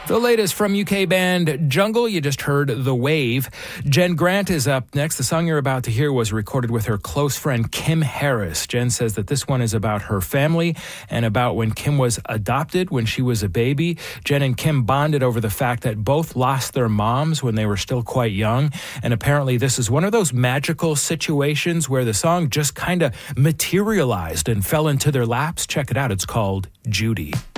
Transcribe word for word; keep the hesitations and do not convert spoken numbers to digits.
The latest from U K band Jungle, you just heard The Wave. Jen Grant is up next. The song you're about to hear was recorded with her close friend Kim Harris. Jen says that this one is about her family and about when Kim was adopted when she was a baby. Jen and Kim bonded over the fact that both lost their moms when they were still quite young. And apparently this is one of those magical situations where the song just kind of materialized and fell into their laps. Check it out. It's called Judy.